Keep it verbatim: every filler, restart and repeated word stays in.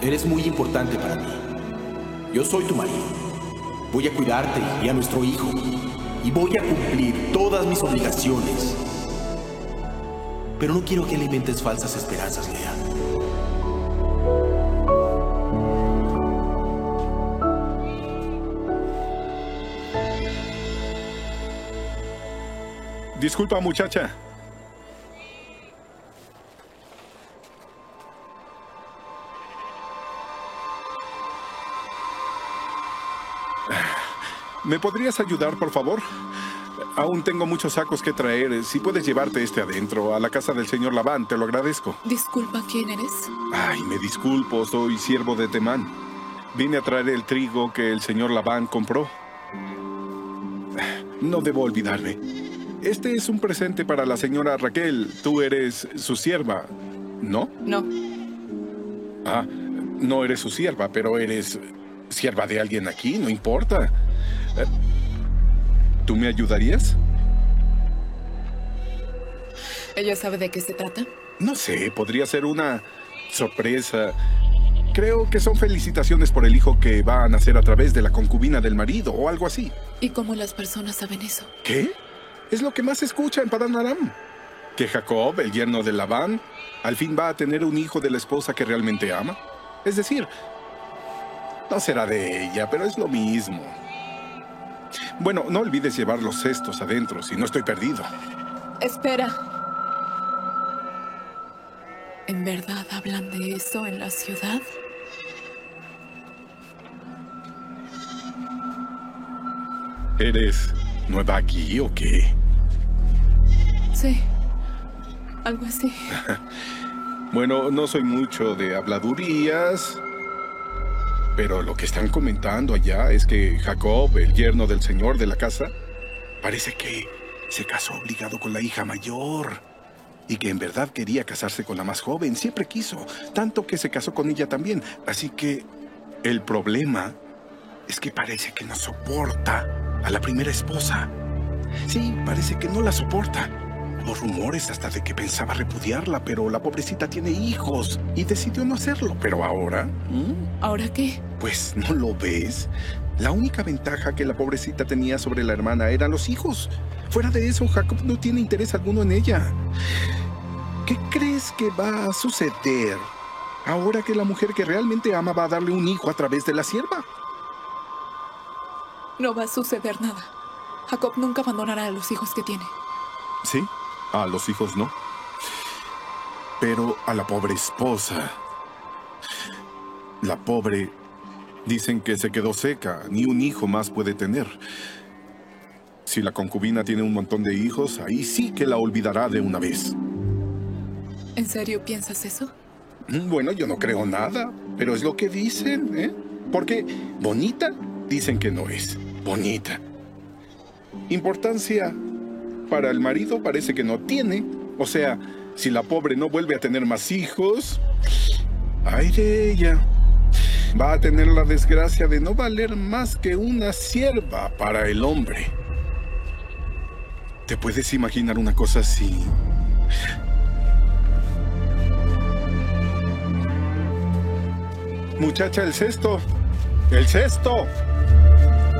Eres muy importante para mí. Yo soy tu marido. Voy a cuidarte y a nuestro hijo. Y voy a cumplir todas mis obligaciones. Pero no quiero que alimentes falsas esperanzas, Lea. Disculpa, muchacha. ¿Me podrías ayudar, por favor? Aún tengo muchos sacos que traer. Si puedes llevarte este adentro, a la casa del señor Labán, te lo agradezco. Disculpa, ¿quién eres? Ay, me disculpo, soy siervo de Temán. Vine a traer el trigo que el señor Labán compró. No debo olvidarme. Este es un presente para la señora Raquel. Tú eres su sierva, ¿no? No. Ah, no eres su sierva, pero eres sierva de alguien aquí, no importa. ¿Tú me ayudarías? ¿Ella sabe de qué se trata? No sé, podría ser una sorpresa. Creo que son felicitaciones por el hijo que va a nacer a través de la concubina del marido o algo así. ¿Y cómo las personas saben eso? ¿Qué? Es lo que más se escucha en Padán Aram. Que Jacob, el yerno de Labán, al fin va a tener un hijo de la esposa que realmente ama. Es decir, no será de ella, pero es lo mismo. Bueno, no olvides llevar los cestos adentro, si no estoy perdido. Espera. ¿En verdad hablan de eso en la ciudad? ¿Eres nueva aquí o qué? Sí, algo así. Bueno, no soy mucho de habladurías, pero lo que están comentando allá es que Jacob, el yerno del señor de la casa, parece que se casó obligado con la hija mayor y que en verdad quería casarse con la más joven. Siempre quiso, tanto que se casó con ella también. Así que el problema es que parece que no soporta a la primera esposa. Sí, parece que no la soporta. Hubo rumores hasta de que pensaba repudiarla, pero la pobrecita tiene hijos y decidió no hacerlo. Pero ahora... ¿Mm? ¿Ahora qué? Pues, ¿no lo ves? La única ventaja que la pobrecita tenía sobre la hermana eran los hijos. Fuera de eso, Jacob no tiene interés alguno en ella. ¿Qué crees que va a suceder ahora que la mujer que realmente ama va a darle un hijo a través de la sierva? No va a suceder nada. Jacob nunca abandonará a los hijos que tiene. Sí, a los hijos no. Pero a la pobre esposa... La pobre... Dicen que se quedó seca, ni un hijo más puede tener. Si la concubina tiene un montón de hijos, ahí sí que la olvidará de una vez. ¿En serio piensas eso? Bueno, yo no creo nada, pero es lo que dicen, ¿eh? Porque bonita, dicen que no es bonita. Importancia para el marido parece que no tiene. O sea, si la pobre no vuelve a tener más hijos, ay de ella. Va a tener la desgracia de no valer más que una sierva para el hombre. ¿Te puedes imaginar una cosa así? Muchacha, el cesto. ¡El cesto!